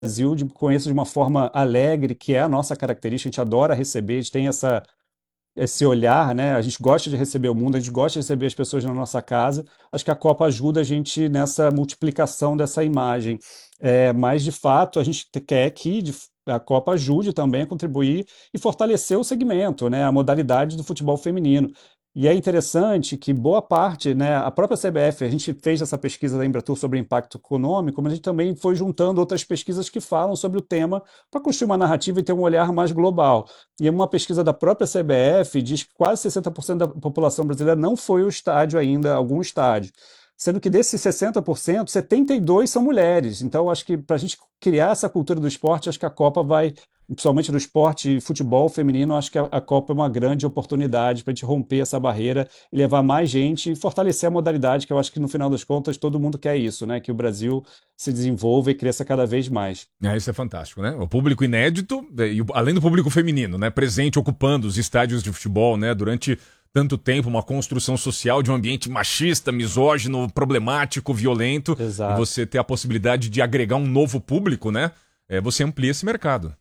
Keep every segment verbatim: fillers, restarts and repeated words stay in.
Brasil de, com isso de uma forma alegre, que é a nossa característica, a gente adora receber, a gente tem essa, esse olhar, né? A gente gosta de receber o mundo, a gente gosta de receber as pessoas na nossa casa. Acho que a Copa ajuda a gente nessa multiplicação dessa imagem. É, mas, de fato, a gente te- quer que de- a Copa ajude também a contribuir e fortalecer o segmento, né? A modalidade do futebol feminino. E é interessante que boa parte, né, a própria C B F, a gente fez essa pesquisa da Embratur sobre impacto econômico, mas a gente também foi juntando outras pesquisas que falam sobre o tema para construir uma narrativa e ter um olhar mais global. E uma pesquisa da própria C B F diz que quase sessenta por cento da população brasileira não foi ao estádio ainda, algum estádio. Sendo que desses sessenta por cento, setenta e dois por cento são mulheres. Então, acho que para a gente criar essa cultura do esporte, acho que a Copa vai, principalmente do esporte e futebol feminino, acho que a, a Copa é uma grande oportunidade para a gente romper essa barreira e levar mais gente e fortalecer a modalidade, que eu acho que no final das contas todo mundo quer isso, né? Que o Brasil se desenvolva e cresça cada vez mais. É, isso é fantástico, né? O público inédito, é, e o- além do público feminino, né? Presente, ocupando os estádios de futebol, né? Durante tanto tempo, uma construção social de um ambiente machista, misógino, problemático, violento, e Exato. você ter a possibilidade de agregar um novo público, né? É, você amplia esse mercado.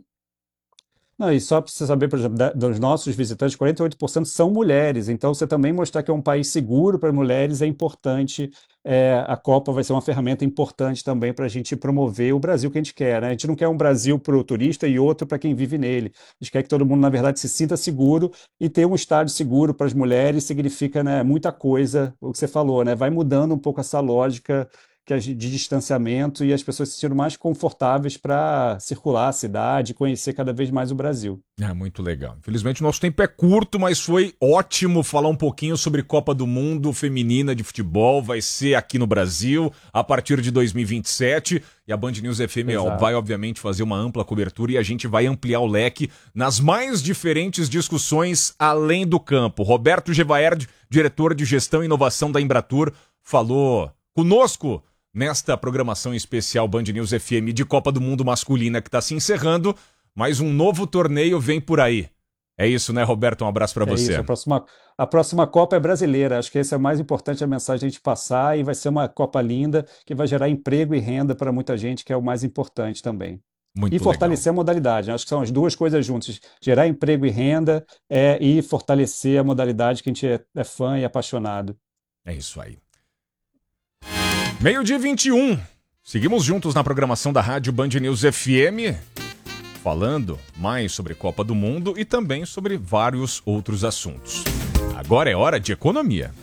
Não, e só para você saber, por exemplo, da- dos nossos visitantes, quarenta e oito por cento são mulheres. Então, você também mostrar que é um país seguro para mulheres é importante. É, a Copa vai ser uma ferramenta importante também para a gente promover o Brasil que a gente quer, né? A gente não quer um Brasil para o turista e outro para quem vive nele. A gente quer que todo mundo, na verdade, se sinta seguro e ter um estádio seguro para as mulheres significa, né, muita coisa, o que você falou, né? Vai mudando um pouco essa lógica que a gente- de distanciamento e as pessoas se sentiram mais confortáveis para circular a cidade, conhecer cada vez mais o Brasil. É, muito legal. Infelizmente, o nosso tempo é curto, mas foi ótimo falar um pouquinho sobre Copa do Mundo Feminina de Futebol. Vai ser aqui no Brasil a partir de dois mil e vinte e sete. E a Band News F M ó, vai, Exato. obviamente, fazer uma ampla cobertura e a gente vai ampliar o leque nas mais diferentes discussões além do campo. Roberto Gevaerd, diretor de Gestão e Inovação da Embratur, falou conosco nesta programação especial Band News F M de Copa do Mundo Masculina que está se encerrando. Mas um novo torneio vem por aí. É isso, né, Roberto? Um abraço pra É isso. você. A próxima, a próxima Copa é brasileira. Acho que esse é o mais importante a mensagem a gente passar e vai ser uma Copa linda que vai gerar emprego e renda para muita gente, que é o mais importante também. E Muito legal. fortalecer a modalidade, né? Acho que são as duas coisas juntas. Gerar emprego e renda é, e fortalecer a modalidade que a gente é, é fã e apaixonado. É isso aí. Meio-dia e vinte e um. Seguimos juntos na programação da Rádio Band News F M, falando mais sobre Copa do Mundo e também sobre vários outros assuntos. Agora é hora de economia.